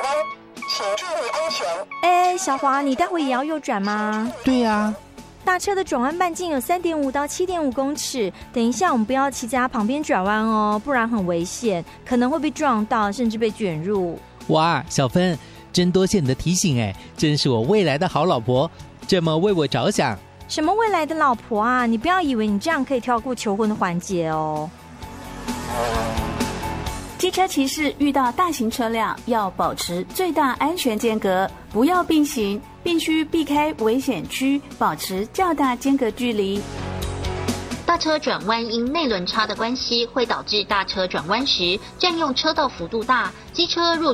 弯，请注意安全。 哎，小华，你待会也要右转吗？ 对呀。 大车的转弯半径有3.5到7.5公尺，等一下我们不要骑在它旁边转弯哦，不然很危险，可能会被撞到，甚至被卷入。 哇，小芬，真多谢你的提醒哎，真是我未来的好老婆，这么为我着想。 什么未来的老婆啊？你不要以为你这样可以跳过求婚的环节哦。 机车骑士遇到大型车辆要保持最大安全间隔，不要并行，必须避开危险区，保持较大间隔距离。 大车转弯因内轮差的关系，会导致大车转弯时占用车道幅度大，机车若